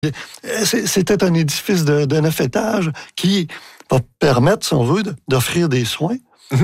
C'était un édifice de 9 étages qui va permettre, si on veut, d'offrir des soins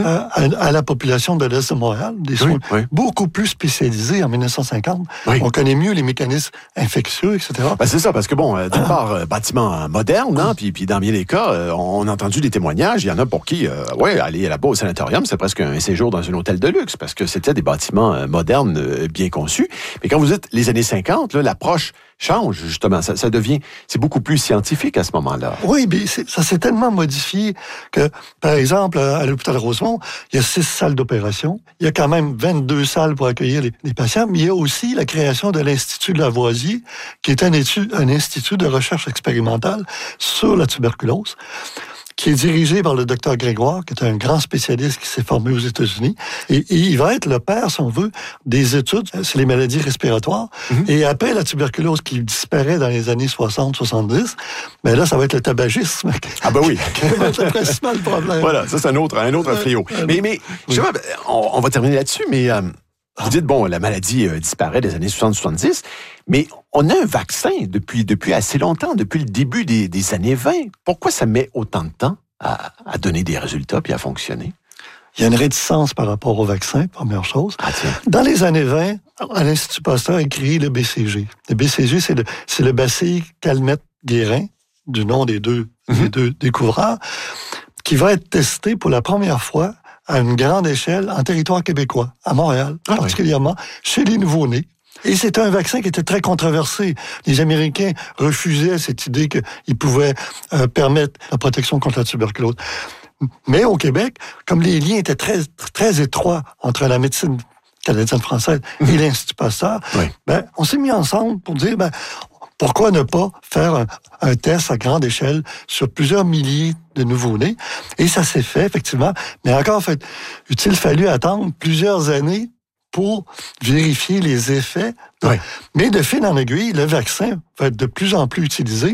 à la population de l'Est de Montréal, des soins beaucoup plus spécialisés en 1950. Oui. On connaît mieux les mécanismes infectieux, etc. Ben c'est ça, parce que d'une part, bâtiment moderne, hein, puis dans bien des cas, on a entendu des témoignages, il y en a pour qui, aller là-bas au sanatorium, c'est presque un séjour dans un hôtel de luxe, parce que c'était des bâtiments modernes, bien conçus. Mais quand vous dites les années 50, là, l'approche change, justement. Ça devient, c'est beaucoup plus scientifique à ce moment-là. Oui, mais ça s'est tellement modifié que, par exemple, à l'hôpital Rosemont, il y a 6 salles d'opération. Il y a quand même 22 salles pour accueillir les patients, mais il y a aussi la création de l'Institut de Lavoisier, qui est un institut de recherche expérimentale sur la tuberculose, qui est dirigé par le docteur Grégoire, qui est un grand spécialiste qui s'est formé aux États-Unis. Et il va être le père, si on veut, des études sur les maladies respiratoires. Et après la tuberculose qui disparaît dans les années 60-70, ben là, ça va être le tabagisme. Ah ben oui. Qui va être le principal problème. Voilà, ça c'est un autre fléau. Mais justement, on va terminer là-dessus, mais vous dites, la maladie disparaît des années 60-70, mais on a un vaccin depuis assez longtemps, depuis le début des années 20. Pourquoi ça met autant de temps à donner des résultats puis à fonctionner? Il y a une réticence par rapport au vaccin, première chose. Ah, tiens. Dans les années 20, à l'Institut Pasteur, est créé le BCG. Le BCG, c'est le bacille Calmette-Guérin, du nom des deux découvreurs, qui va être testé pour la première fois à une grande échelle en territoire québécois, à Montréal, particulièrement chez les nouveau-nés. Et c'était un vaccin qui était très controversé. Les Américains refusaient cette idée qu'il pouvait permettre la protection contre la tuberculose. Mais au Québec, comme les liens étaient très, très étroits entre la médecine canadienne-française et l'Institut Pasteur, on s'est mis ensemble pour dire, pourquoi ne pas faire un test à grande échelle sur plusieurs milliers de nouveau-nés? Et ça s'est fait, effectivement. Mais encore, il fallu attendre plusieurs années pour vérifier les effets. Mais de fil en aiguille, le vaccin va être de plus en plus utilisé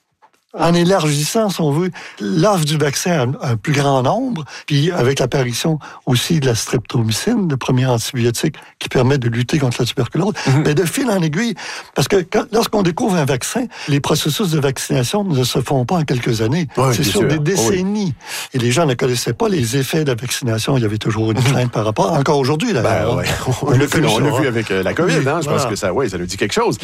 en élargissant, si on veut, l'offre du vaccin à un plus grand nombre, puis avec l'apparition aussi de la streptomycine, le premier antibiotique qui permet de lutter contre la tuberculose, mais de fil en aiguille, parce que lorsqu'on découvre un vaccin, les processus de vaccination ne se font pas en quelques années. C'est sur des décennies. Et les gens ne connaissaient pas les effets de la vaccination. Il y avait toujours une crainte par rapport, encore aujourd'hui, d'ailleurs. On l'a vu avec la COVID, je pense que ça nous dit quelque chose.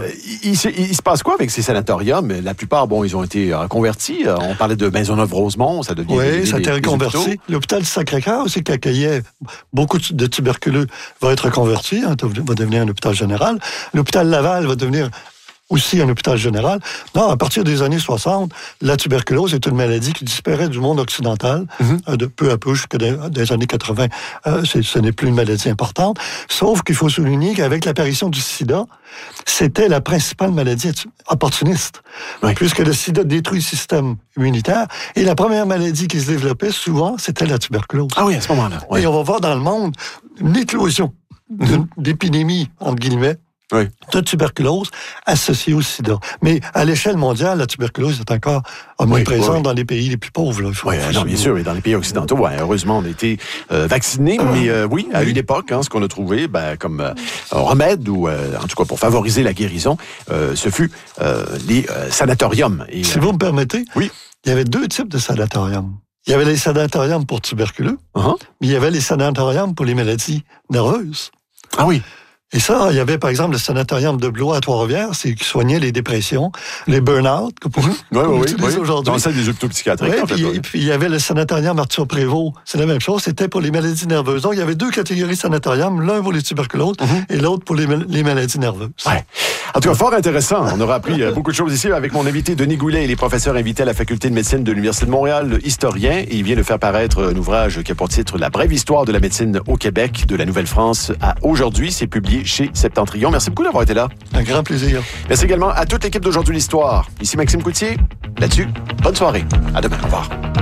Il se passe quoi avec ces sanatoriums? La plupart, ils ont été reconvertis. On parlait de Maisonneuve-Rosemont, ça devient... Oui, ça a été reconverti. L'hôpital du Sacré-Cœur aussi, qui accueillait beaucoup de tuberculeux, va être reconverti, va devenir un hôpital général. L'hôpital Laval va devenir aussi un hôpital général. Non, à partir des années 60, la tuberculose est une maladie qui disparaît du monde occidental, de peu à peu jusqu'à des années 80. Ce n'est plus une maladie importante. Sauf qu'il faut souligner qu'avec l'apparition du sida, c'était la principale maladie opportuniste, puisque le sida détruit le système immunitaire. Et la première maladie qui se développait, souvent, c'était la tuberculose. Ah oui, à ce moment-là. Oui. Et on va voir dans le monde une éclosion d'épidémies, entre guillemets, de tuberculose associée au sida. Mais à l'échelle mondiale, la tuberculose est encore omniprésente dans les pays les plus pauvres. Bien sûr, et dans les pays occidentaux, heureusement, on a été vaccinés, mais à une époque, ce qu'on a trouvé comme remède, ou en tout cas pour favoriser la guérison, ce fut les sanatoriums. Et, si vous me permettez, il y avait 2 types de sanatoriums. Il y avait les sanatoriums pour tuberculeux, mais il y avait les sanatoriums pour les maladies nerveuses. Ah oui. Et ça, il y avait par exemple le sanatorium de Blois à Trois-Rivières, c'est qui soignait les dépressions, les burn-out, qu'on utilise aujourd'hui. Dans celle des hôpitaux psychiatriques. Et puis il y avait le sanatorium Arthur Prévost, c'est la même chose, c'était pour les maladies nerveuses. Donc il y avait 2 catégories de sanatorium, l'un pour les tuberculoses et l'autre pour les maladies nerveuses. En tout cas, fort intéressant. On aura appris beaucoup de choses ici avec mon invité Denis Goulet. Il est professeur invité à la Faculté de médecine de l'Université de Montréal, historien, et il vient de faire paraître un ouvrage qui a pour titre La brève histoire de la médecine au Québec, de la Nouvelle-France à aujourd'hui. C'est publié chez Septentrion. Merci beaucoup d'avoir été là. Un grand plaisir. Merci également à toute l'équipe d'Aujourd'hui l'Histoire. Ici Maxime Coutier. Là-dessus, bonne soirée. À demain. Au revoir.